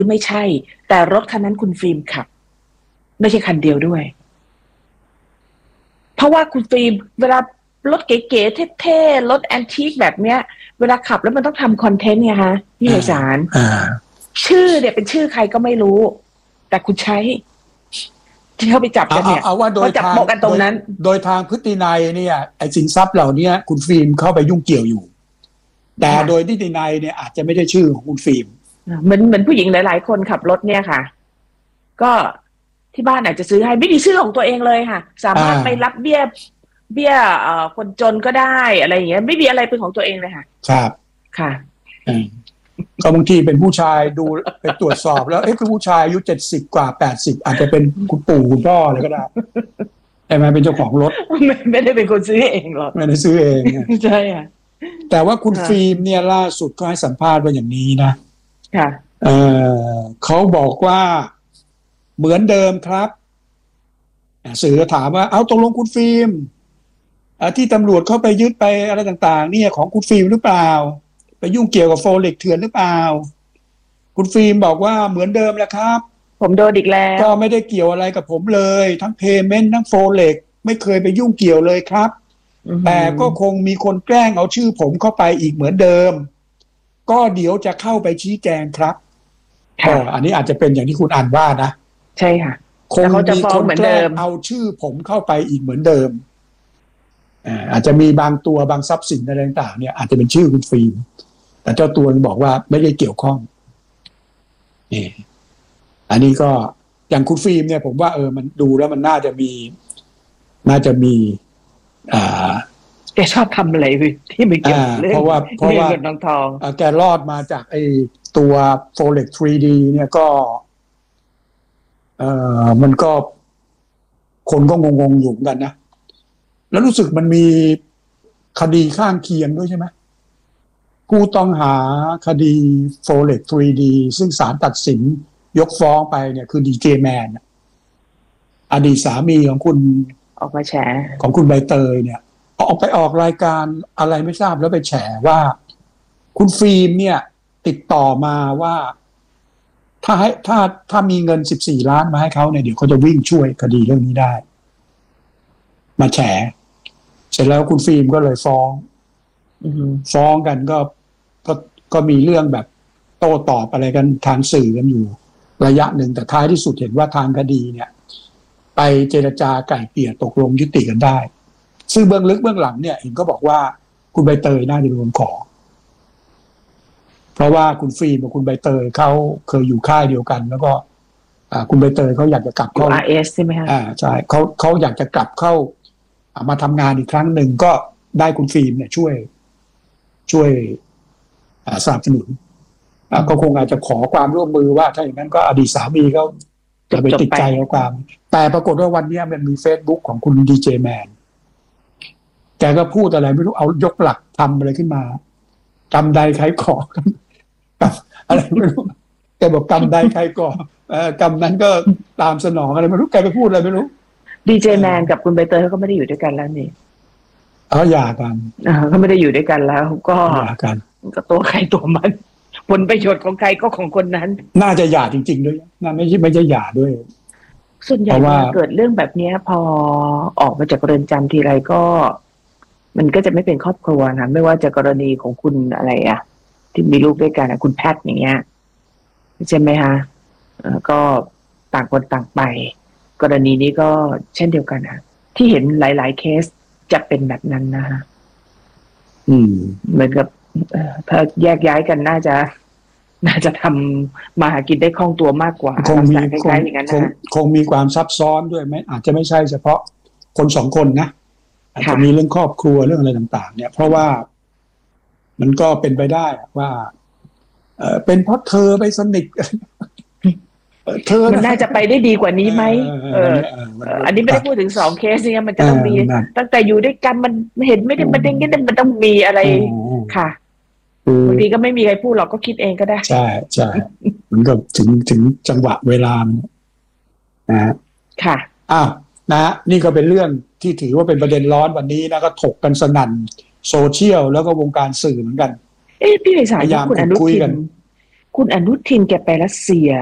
ไม่ใช่แต่รถคันนั้นคุณฟิล์มขับไม่ใช่คันเดียวด้วยเพราะว่าคุณฟิล์มเวลารถเก๋ๆเท่ๆรถแอนทิคแบบเนี้ยเวลาขับแล้วมันต้องทำคอนเทนต์ไงฮะพี่ไพศาลชื่อเนี่ยเป็นชื่อใครก็ไม่รู้แต่คุณใช้ที่เขาไปจับกันเนี่ยเอาว่าโดยจับโปะกันตรงนั้นโดยทางพฤตินัยเนี่ยไอ้สินทรัพย์เหล่านี้คุณฟิล์มเข้าไปยุ่งเกี่ยวอยู่แต่โดยนิตินัยเนี่ยอาจจะไม่ได้ชื่อของคุณฟิล์มเหมือนผู้หญิงหลายๆคนขับรถเนี่ยค่ะก็ที่บ้านอาจจะซื้อให้ไม่มีชื่อของตัวเองเลยค่ะสามารถไปรับเบี้ยคนจนก็ได้อะไรอย่างเงี้ยไม่มีอะไรเป็นของตัวเองเลยค่ะครับค่ะก็บางทีเป็นผู้ชายดูไปตรวจสอบแล้วเป็นผู้ชายอายุ70 กว่า80อาจจะเป็นคุณปู่คุณพ่ออะไรก็ได้ใช่ไหมเป็นเจ้าของรถไม่ได้เป็นคนซื้อเองหรอกไม่ได้ซื้อเองใช่ค่ะแต่ว่าคุณฟิล์มเนี่ยล่าสุดก็ให้สัมภาษณ์ว่าอย่างนี้นะค่ะเขาบอกว่าเหมือนเดิมครับสื่อถามว่าเอาตกลงคุณฟิล์มที่ตำรวจเข้าไปยึดไปอะไรต่างๆเนี่ยของคุณฟิล์มหรือเปล่าไปยุ่งเกี่ยวกับโฟเล็กเถื่อนหรือเปล่าคุณฟิล์มบอกว่าเหมือนเดิมแหละครับผมโดนอีกแล้วก็ไม่ได้เกี่ยวอะไรกับผมเลยทั้งเพย์เมนต์ทั้งโฟเล็กไม่เคยไปยุ่งเกี่ยวเลยครับแต่ก็คงมีคนแกล้งเอาชื่อผมเข้าไปอีกเหมือนเดิมก็เดี๋ยวจะเข้าไปชี้แจงครับอันนี้อาจจะเป็นอย่างที่คุณอ่านว่านะใช่ค่ะคงมีคนแกล้งเอาชื่อผมเข้าไปอีกเหมือนเดิมอาจจะมีบางตัวบางทรัพย์สินอะไรต่างๆเนี่ยอาจจะเป็นชื่อคุณฟิล์มแต่เจ้าตัวบอกว่าไม่ได้เกี่ยวข้องนี่อันนี้ก็อย่างคุณฟิล์มเนี่ยผมว่ามันดูแล้วมันน่าจะมีแกชอบทำอะไรที่ไม่เกี่ยวเรื่องเพราะว่าเงินทองแกรอดมาจากไอ้ตัว Forex 3D เนี่ยก็มันก็คนก็งงๆอยู่เหมือนกันนะแล้วรู้สึกมันมีคดีข้างเคียงด้วยใช่ไหมผู้ต้องหาคดี Forex 3D ซึ่งศาลตัดสินยกฟ้องไปเนี่ยคือดีเจแมนอดีตสามีของคุณออกมาแฉของคุณใบเตยเนี่ยออกไปออกรายการอะไรไม่ทราบแล้วไปแฉว่าคุณฟิล์มเนี่ยติดต่อมาว่าถ้ามีเงิน14 ล้านมาให้เขาเนี่ยเดี๋ยวเขาจะวิ่งช่วยคดีเรื่องนี้ได้มาแฉเสร็จแล้วคุณฟิล์มก็เลยฟ้องกันก็มีเรื่องแบบโต้ตอบอะไรกันทางสื่อกันอยู่ระยะหนึ่งแต่ท้ายที่สุดเห็นว่าทางคดีเนี่ยไปเจรจาไกล่เกลี่ยตกลงยุติกันได้ซึ่งเบื้องลึกเบื้องหลังเนี่ยเองก็บอกว่าคุณใบเตยน่าจะเป็นคนขอเพราะว่าคุณฟิล์มกับคุณใบเตยเขาเคยอยู่ค่ายเดียวกันแล้วก็คุณใบเตยเขาอยากจะกลับเข้า RS ใช่ไหมคะใช่เขาอยากจะกลับเข้ามาทำงานอีกครั้งหนึ่งก็ได้คุณฟิล์มเนี่ยช่วยสนับสนุนก็คงอาจจะขอความร่วมมือว่าถ้าอย่างนั้นก็อดีตสามีเขาจะไปติดใจเอาความแต่ปรากฏว่าวันนี้มันมี Facebook ของคุณดีเจแมนแกก็พูดอะไรไม่รู้เอายกหลักทำอะไรขึ้นมากำใดใครก่ออะไรไม่รู้แกบอกกำใดใครก่อกำนั้นก็ตามสนองอะไรไม่รู้แกไปพูดอะไรไม่รู้ดีเจแมนกับคุณใบเตยเขาก็ไม่ได้อยู่ด้วยกันแล้วนี่เขาหย่ากันเขาไม่ได้อยู่ด้วยกันแล้วก็หย่ากันก็ตัวใครตัวมันผลประโยชน์ของใครก็ของคนนั้นน่าจะหย่าจริงๆด้วยน่าไม่ใช่หย่าด้วยส่วนใหญ่เวลาเกิดเรื่องแบบนี้พอออกมาจากเรือนจำทีไรก็มันก็จะไม่เป็นครอบครัวนะไม่ว่าจะกรณีของคุณอะไรที่มีลูกด้วยกันคุณแพทย์อย่างเงี้ยใช่ไหมคะก็ต่างคนต่างไปกรณีนี้ก็เช่นเดียวกันที่เห็นหลายๆเคสจะเป็นแบบนั้นนะคะเหมือนกับถ้าแยกย้ายกันน่าจะทำมาหากินได้คล่องตัวมากกว่าคงมีคล้ายๆอย่างนั้นนะคงมีความซับซ้อนด้วยไหมอาจจะไม่ใช่เฉพาะคนสองคนนะอาจจะมีเรื่องครอบครัวเรื่องอะไรต่างๆเนี่ยเพราะว่ามันก็เป็นไปได้ว่าเป็นเพราะเธอไปสนิทมันน่าจะไปได้ดีกว่านี้ไหมอันนี้ไม่ได้พูดถึง2 เคสเนี่ยมันจะต้องมีตั้งแต่อยู่ด้วยกันมันเห็นไม่ได้มันมันต้องมีอะไรค่ะบางทีก็ไม่มีใครพูดหรอกก็คิดเองก็ได้ใช่มันก็ถึงจังหวะเวลานะค่ะนะนี่ก็เป็นเรื่องที่ถือว่าเป็นประเด็นร้อนวันนี้นะก็ถกกันสนั่นโซเชียลแล้วก็วงการสื่อเหมือนกันพี่ไพศาลคุณอนุทินคุณอนุทินแกไปรัสเซีย